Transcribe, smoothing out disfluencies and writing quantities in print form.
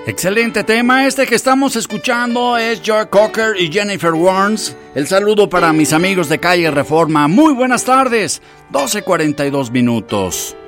Excelente tema, este que estamos escuchando es Joe Cocker y Jennifer Warnes. El saludo para mis amigos de Calle Reforma. Muy buenas tardes, 12:42 minutos.